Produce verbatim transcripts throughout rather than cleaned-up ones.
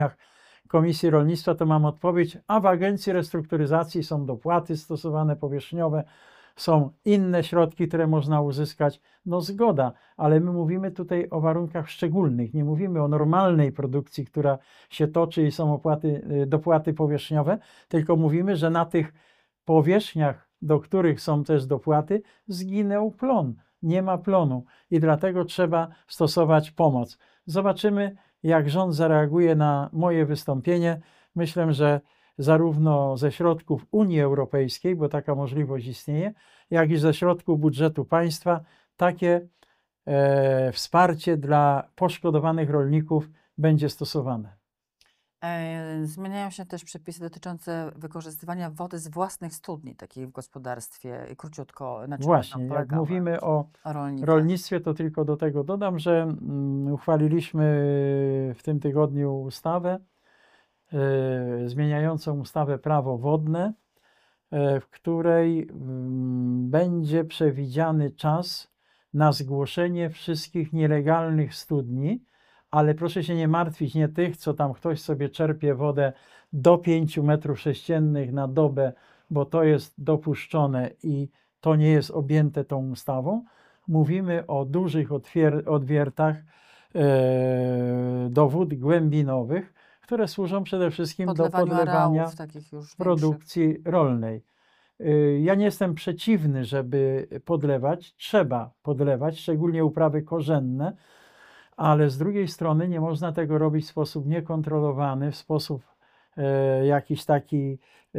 Komisji Rolnictwa, to mam odpowiedź, a w Agencji Restrukturyzacji są dopłaty stosowane powierzchniowe, są inne środki, które można uzyskać. No zgoda, ale my mówimy tutaj o warunkach szczególnych, nie mówimy o normalnej produkcji, która się toczy i są opłaty, dopłaty powierzchniowe, tylko mówimy, że na tych powierzchniach, do których są też dopłaty, zginął plon, nie ma plonu i dlatego trzeba stosować pomoc. Zobaczymy, jak rząd zareaguje na moje wystąpienie. Myślę, że zarówno ze środków Unii Europejskiej, bo taka możliwość istnieje, jak i ze środków budżetu państwa takie e, wsparcie dla poszkodowanych rolników będzie stosowane. Zmieniają się też przepisy dotyczące wykorzystywania wody z własnych studni, takiej w gospodarstwie. I króciutko, na czym Właśnie, jak mówimy o rolnictwie, to tylko do tego dodam, że mm, uchwaliliśmy w tym tygodniu ustawę e, zmieniającą ustawę Prawo Wodne, e, w której mm, będzie przewidziany czas na zgłoszenie wszystkich nielegalnych studni, ale proszę się nie martwić, nie tych, co tam ktoś sobie czerpie wodę do pięciu metrów sześciennych na dobę, bo to jest dopuszczone i to nie jest objęte tą ustawą. Mówimy o dużych odwiertach e, do wód głębinowych, które służą przede wszystkim do podlewania produkcji większych. rolnej. Ja nie jestem przeciwny, żeby podlewać, trzeba podlewać, szczególnie uprawy korzenne, ale z drugiej strony nie można tego robić w sposób niekontrolowany, w sposób e, jakiś taki e,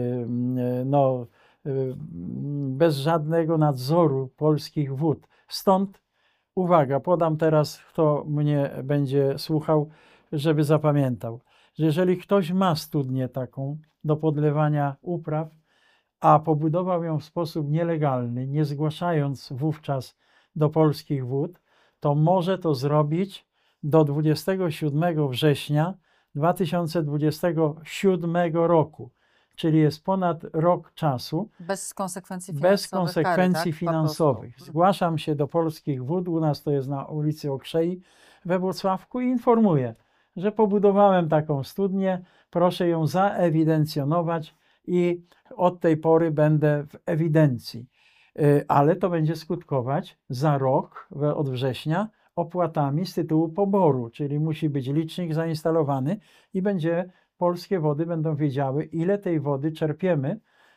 no, e, bez żadnego nadzoru polskich wód. Stąd uwaga, podam teraz, kto mnie będzie słuchał, żeby zapamiętał, że jeżeli ktoś ma studnię taką do podlewania upraw, a pobudował ją w sposób nielegalny, nie zgłaszając wówczas do polskich wód, to może to zrobić do dwudziestego siódmego września dwa tysiące dwudziestego siódmego roku, czyli jest ponad rok czasu. Bez konsekwencji finansowych. Bez konsekwencji kary, tak? finansowych. Zgłaszam się do polskich wód, u nas to jest na ulicy Okrzei we Włocławku i informuję, że pobudowałem taką studnię, proszę ją zaewidencjonować i od tej pory będę w ewidencji. Ale to będzie skutkować za rok, od września, opłatami z tytułu poboru, czyli musi być licznik zainstalowany i będzie, polskie wody będą wiedziały, ile tej wody czerpiemy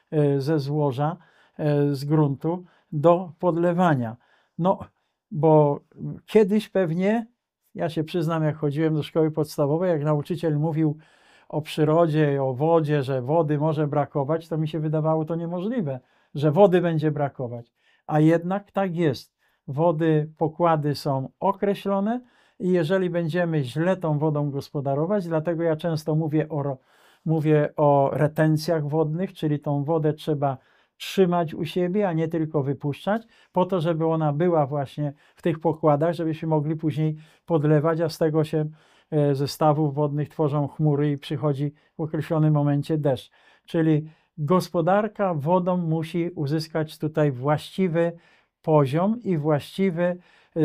ze złoża, z gruntu do podlewania. No, bo kiedyś pewnie, ja się przyznam, jak chodziłem do szkoły podstawowej, jak nauczyciel mówił o przyrodzie, o wodzie, że wody może brakować, to mi się wydawało to niemożliwe, że wody będzie brakować. A jednak tak jest. Wody, pokłady są określone i jeżeli będziemy źle tą wodą gospodarować, dlatego ja często mówię o, mówię o retencjach wodnych, czyli tą wodę trzeba trzymać u siebie, a nie tylko wypuszczać, po to, żeby ona była właśnie w tych pokładach, żebyśmy mogli później podlewać, a z tego się ze stawów wodnych tworzą chmury i przychodzi w określonym momencie deszcz. Czyli gospodarka wodą musi uzyskać tutaj właściwy poziom i właściwy,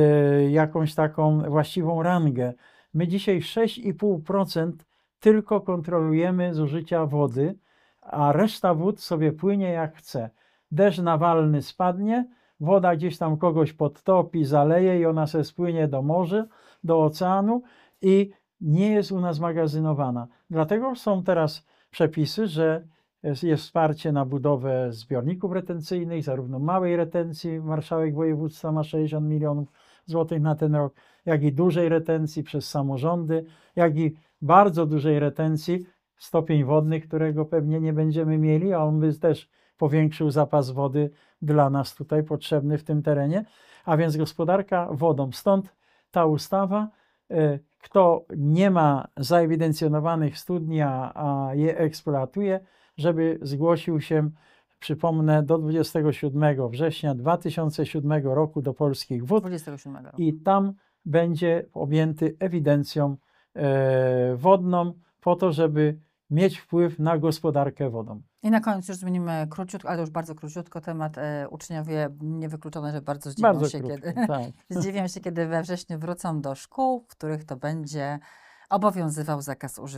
e, jakąś taką właściwą rangę. My dzisiaj sześć i pół procent tylko kontrolujemy zużycia wody, a reszta wód sobie płynie jak chce. Deszcz nawalny spadnie, woda gdzieś tam kogoś podtopi, zaleje i ona sobie spłynie do morza, do oceanu i nie jest u nas magazynowana. Dlatego są teraz przepisy, że jest, jest wsparcie na budowę zbiorników retencyjnych, zarówno małej retencji, marszałek województwa ma sześćdziesiąt milionów złotych na ten rok, jak i dużej retencji przez samorządy, jak i bardzo dużej retencji, stopień wodny, którego pewnie nie będziemy mieli, a on by też powiększył zapas wody dla nas tutaj potrzebny w tym terenie, a więc gospodarka wodą. Stąd ta ustawa. Kto nie ma zaewidencjonowanych studni, a, a je eksploatuje, żeby zgłosił się, przypomnę, do dwudziestego siódmego września dwa tysiące siódmego roku do polskich wód dwudziestego siódmego roku. I tam będzie objęty ewidencją e, wodną po to, żeby mieć wpływ na gospodarkę wodą. I na koniec już zmienimy króciutko, ale już bardzo króciutko temat. E, uczniowie niewykluczone, że bardzo zdziwią bardzo się, krótko, kiedy, tak. zdziwią się, kiedy we wrześniu wrócą do szkół, w których to będzie obowiązywał zakaz używania